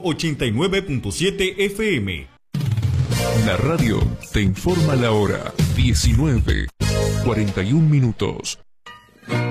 89.7 FM. La radio te informa la hora 19:41.